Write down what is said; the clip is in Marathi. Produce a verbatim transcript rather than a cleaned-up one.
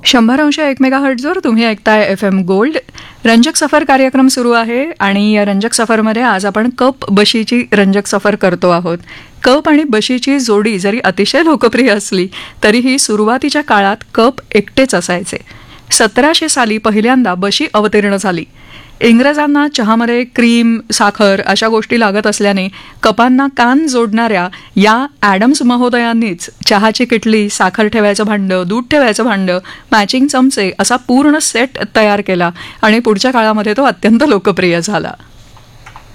शंभर अंश एक मेगा हर्ट्झवर तुम्ही ऐकताय एफ एम गोल्ड. रंजक सफर कार्यक्रम सुरू आहे आणि या रंजक सफरमध्ये आज आपण कप बशीची रंजक सफर करतो आहोत. कप आणि बशीची जोडी जरी अतिशय लोकप्रिय असली तरीही सुरुवातीच्या काळात कप एकटेच असायचे. सतराशे साली पहिल्यांदा बशी अवतीर्ण झाली. इंग्रजांना चहामध्ये क्रीम, साखर अशा गोष्टी लागत असल्याने कपांना कान जोडणाऱ्या या ॲडम्स महोदयांनीच चहाची किटली, साखर ठेवायचं भांडं, दूध ठेवायचं भांडं, मॅचिंग चमचे असा पूर्ण सेट तयार केला आणि पुढच्या काळामध्ये तो अत्यंत लोकप्रिय झाला.